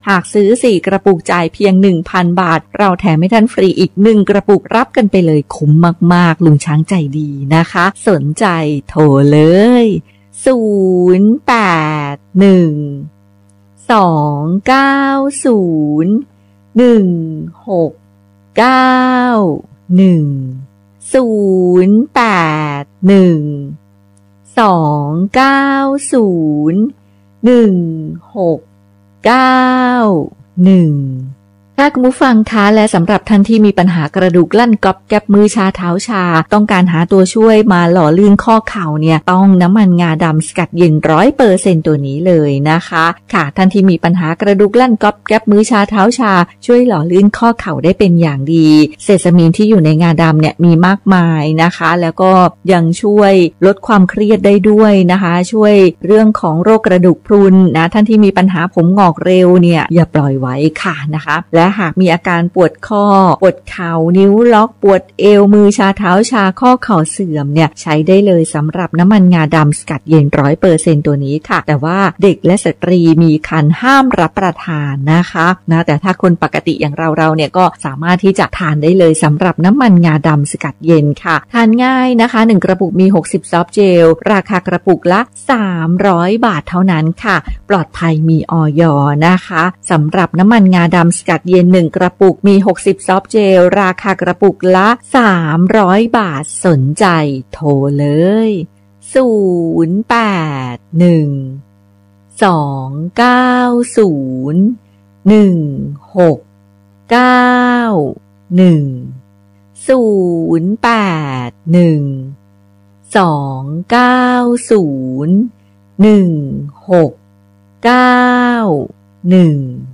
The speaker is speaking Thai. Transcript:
หากซื้อ4กระปุกจ่ายเพียง 1,000 บาทเราแถมให้ท่านฟรีอีก1กระปุกรับกันไปเลยคุ้มมากๆลุงช้างใจดีนะคะสนใจโทรเลยค่ะคุณผู้ฟังคะและสำหรับท่านที่มีปัญหากระดูกลั่นก๊อบแก๊บมือชาเท้าชาต้องการหาตัวช่วยมาหล่อลื่นข้อเข่าเนี่ยต้องน้ำมันงาดำสกัดเย็น 100% ตัวนี้เลยนะคะค่ะท่านที่มีปัญหากระดูกลั่นก๊อบแก๊บมือชาเท้าชาช่วยหล่อลื่นข้อเข่าได้เป็นอย่างดีเซซามินที่อยู่ในงาดำเนี่ยมีมากมายนะคะแล้วก็ยังช่วยลดความเครียดได้ด้วยนะคะช่วยเรื่องของโรคกระดูกพรุนนะท่านที่มีปัญหาผมงอกเร็วเนี่ยอย่าปล่อยไว้ค่ะนะคะและหากมีอาการปวดข้อปวดเข่านิ้วล็อกปวดเอวมือชาเท้าชาข้อเข่าเสื่อมเนี่ยใช้ได้เลยสำหรับน้ำมันงาดำสกัดเย็น 100% ตัวนี้ค่ะแต่ว่าเด็กและสตรีมีครรภ์ห้ามรับประทานนะคะแต่ถ้าคนปกติอย่างเราเนี่ยก็สามารถที่จะทานได้เลยสำหรับน้ำมันงาดำสกัดเย็นค่ะทานง่ายนะคะ1กระปุกมี60ซอฟต์เจลราคากระปุกละ300 บาทเท่านั้นค่ะปลอดภัยมีอย.นะคะสำหรับน้ำมันงาดำสกัดเย็น1กระปุกมี60ซอฟต์เจลราคากระปุกละ300 บาทสนใจโทรเลย0812901691